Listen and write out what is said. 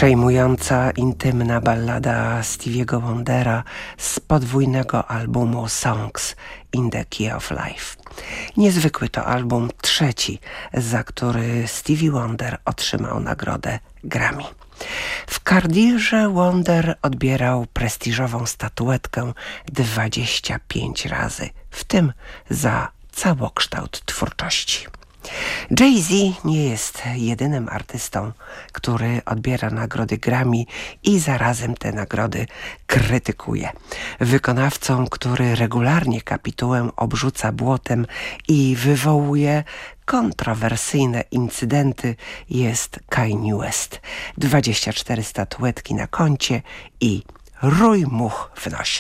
Przejmująca, intymna ballada Stevie'ego Wondera z podwójnego albumu Songs in the Key of Life. Niezwykły to album trzeci, za który Stevie Wonder otrzymał nagrodę Grammy. W Cardirze Wonder odbierał prestiżową statuetkę 25 razy, w tym za całokształt twórczości. Jay-Z nie jest jedynym artystą, który odbiera nagrody Grammy i zarazem te nagrody krytykuje. Wykonawcą, który regularnie kapitułę obrzuca błotem i wywołuje kontrowersyjne incydenty, jest Kanye West. 24 statuetki na koncie i rój much w nosie.